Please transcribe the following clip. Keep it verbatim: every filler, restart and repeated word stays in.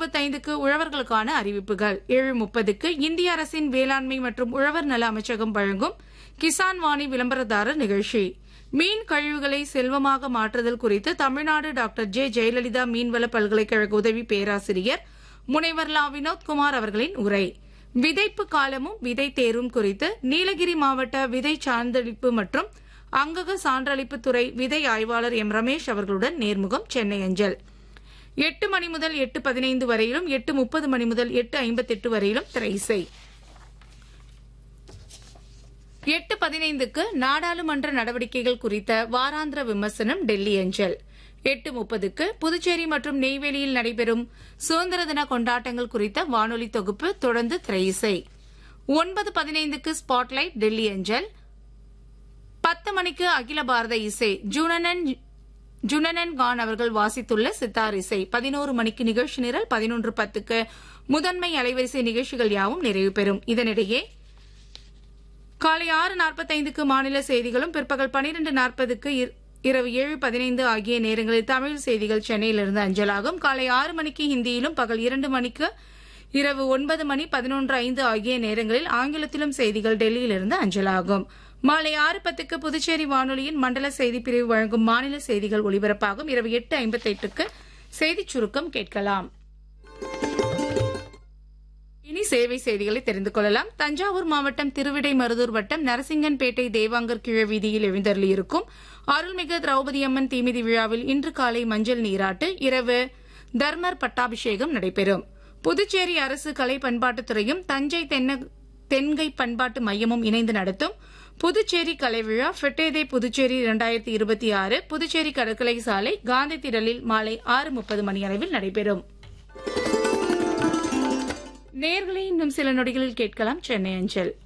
இருபத்தைந்துக்கு உழவர்களுக்கான அறிவிப்புகள், ஏழு முப்பதுக்கு இந்திய அரசின் வேளாண்மை மற்றும் உழவர் நல அமைச்சகம் வழங்கும் கிசான் வாணி விளம்பரதாரர் நிகழ்ச்சி, மீன் கழிவுகளை செல்வமாக மாற்றுதல் குறித்து தமிழ்நாடு டாக்டர் ஜே ஜெயலலிதா மீன்வள பல்கலைக்கழக உதவி பேராசிரியர் முனைவர் லா வினோத்குமார் அவர்களின் உரை, விதைப்பு காலமும் விதை தேர்வும் குறித்து நீலகிரி மாவட்ட விதை சான்றளிப்பு மற்றும் அங்கக சான்றளிப்பு துறை விதை ஆய்வாளர் எம் ரமேஷ் அவர்களுடன் நேர்முகம் சென்னை அஞ்சல். எட்டு மணி முதல் எட்டு பதினைந்து வரையிலும் எட்டு முப்பது மணி முதல் எட்டு ஐம்பத்தெட்டு வரையிலும் திரையிசை. எட்டு பதினைந்துக்கு நாடாளுமன்ற நடவடிக்கைகள் குறித்த வாராந்திர விமர்சனம் டெல்லி அஞ்சல். எட்டு முப்பதுக்கு புதுச்சேரி மற்றும் நெய்வேலியில் நடைபெறும் சுதந்திர தின கொண்டாட்டங்கள் குறித்த வானொலி தொகுப்பு, தொடர்ந்து திரையிசை. ஒன்பது பதினைந்துக்கு ஸ்பாட்லைட் டெல்லி அஞ்சல். பத்து மணிக்கு அகில பாரத இசை, ஜுனனன் ஜுனனன் கான் அவர்கள் வாசித்துள்ள சித்தார் இசை. பதினோரு மணிக்கு நிகழ்ச்சி நிரல். பதினொன்று பத்துக்கு முதன்மை அலைவரிசை நிகழ்ச்சிகள் யாவும் நிறைவு பெறும். இதனிடையே காலை ஆறு நாற்பத்தைந்துக்கு மாநில செய்திகளும், பிற்பகல் பனிரெண்டு நாற்பதுக்கு இரவு ஏழு பதினைந்து ஆகிய நேரங்களில் தமிழ் செய்திகள் சென்னையிலிருந்து அஞ்சலாகும். காலை ஆறு மணிக்கு ஹிந்தியிலும், பகல் இரண்டு மணிக்கு இரவு ஒன்பது மணி பதினொன்று ஐந்து ஆகிய நேரங்களில் ஆங்கிலத்திலும் செய்திகள் டெல்லியிலிருந்து அஞ்சலாகும். மாலை ஆறு பத்துக்கு புதுச்சேரி வானொலியின் மண்டல செய்திப் பிரிவு வழங்கும் மாநில செய்திகள் ஒலிபரப்பாகும். இரவு எட்டு ஐம்பத்தெட்டுக்கு செய்திச் சுருக்கம் கேட்கலாம். இனி சேவை செய்திகளை தெரிந்து கொள்ளலாம். தஞ்சாவூர் மாவட்டம் திருவிடைமருதூர் வட்டம் நரசிங்கன்பேட்டை தேவாங்கர் கிழ வீதியில் எழுந்தருளியிருக்கும் அருள்மிகு திரௌபதி அம்மன் தீமிதி விழாவில் இன்று காலை மஞ்சள் நீராட்டு, இரவு தர்மர் பட்டாபிஷேகம் நடைபெறும். புதுச்சேரி அரசு கலை பண்பாட்டுத்துறையும் தஞ்சை தென்கை பண்பாட்டு மையமும் இணைந்து நடத்தும் புதுச்சேரி கலை விழா ஃபெட்டேதே புதுச்சேரி இரண்டாயிரத்தி இருபத்தி ஆறு புதுச்சேரி கடற்கரை சாலை காந்தி திடலில் மாலை ஆறு முப்பது மணி அளவில் நடைபெறும். நேயர்களை இன்னும் சில நொடிகளில் கேட்கலாம் சென்னை அஞ்சல்.